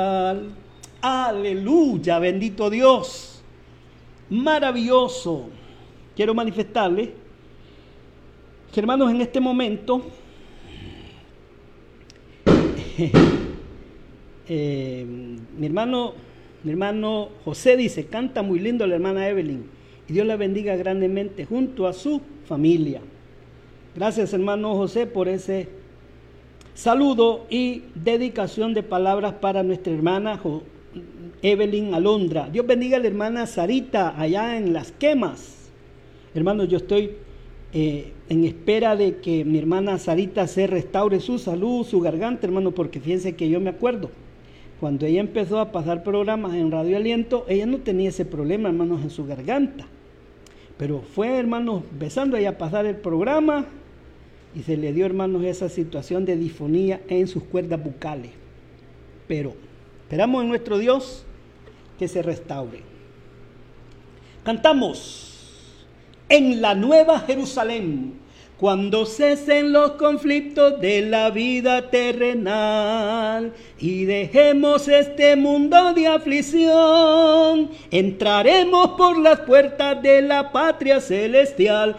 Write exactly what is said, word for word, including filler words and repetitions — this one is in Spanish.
Aleluya, bendito Dios, maravilloso. Quiero manifestarles que, hermanos, en este momento eh, mi hermano mi hermano José dice, canta muy lindo la hermana Evelyn, y Dios la bendiga grandemente junto a su familia. Gracias, hermano José, por ese saludo y dedicación de palabras para nuestra hermana Evelyn Alondra. Dios bendiga a la hermana Sarita allá en Las Quemas. Hermanos, yo estoy eh, en espera de que mi hermana Sarita se restaure su salud, su garganta, hermano, porque fíjense que yo me acuerdo, cuando ella empezó a pasar programas en Radio Aliento, ella no tenía ese problema, hermanos, en su garganta. Pero fue, hermanos, empezando ella a pasar el programa y se le dio, hermanos, esa situación de disfonía en sus cuerdas bucales. Pero esperamos en nuestro Dios que se restaure. Cantamos en la Nueva Jerusalén. Cuando cesen los conflictos de la vida terrenal y dejemos este mundo de aflicción, entraremos por las puertas de la patria celestial